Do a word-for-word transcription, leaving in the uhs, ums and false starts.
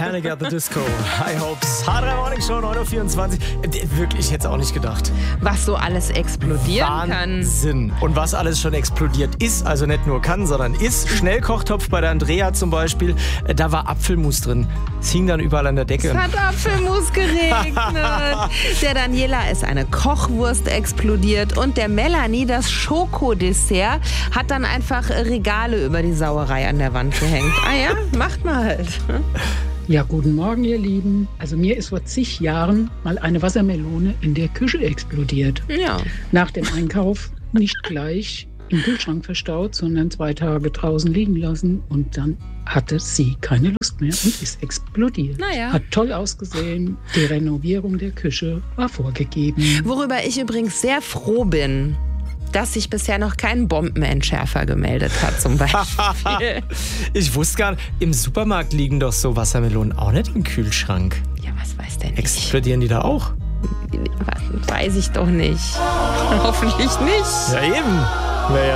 Panic at the Disco. High Hopes. H drei Morning Show, neun Uhr vierundzwanzig. Wirklich, ich hätte es auch nicht gedacht. Was so alles explodieren kann. Wahnsinn. Und was alles schon explodiert ist, also nicht nur kann, sondern ist. Schnellkochtopf bei der Andrea zum Beispiel, da war Apfelmus drin. Es hing dann überall an der Decke. Es hat Apfelmus geregnet. Der Daniela ist eine Kochwurst explodiert und der Melanie das Schokodessert hat dann einfach Regale über die Sauerei an der Wand gehängt. Ah ja, macht mal halt. Ja, guten Morgen, ihr Lieben. Also mir ist vor zig Jahren mal eine Wassermelone in der Küche explodiert. Ja. Nach dem Einkauf nicht gleich im Kühlschrank verstaut, sondern zwei Tage draußen liegen lassen und dann hatte sie keine Lust mehr und ist explodiert. Naja. Hat toll ausgesehen, die Renovierung der Küche war vorgegeben. Worüber ich übrigens sehr froh bin, dass sich bisher noch kein Bombenentschärfer gemeldet hat, zum Beispiel. Ich wusste gar nicht, im Supermarkt liegen doch so Wassermelonen auch nicht im Kühlschrank. Ja, was weiß der nicht? Explodieren die da auch? Was, weiß ich doch nicht. Hoffentlich nicht. Ja, eben. Wäre ja